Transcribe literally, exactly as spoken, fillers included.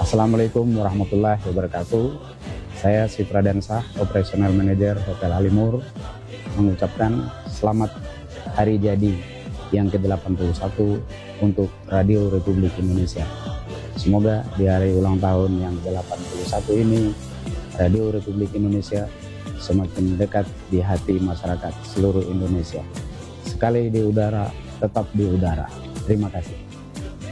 Assalamualaikum warahmatullahi wabarakatuh. Saya Sitra Dansah, Operational Manager Hotel Alimur, mengucapkan selamat hari jadi yang ke delapan puluh satu untuk Radio Republik Indonesia. Semoga di hari ulang tahun yang ke delapan puluh satu ini, Radio Republik Indonesia semakin dekat di hati masyarakat seluruh Indonesia. Sekali di udara, tetap di udara. Terima kasih.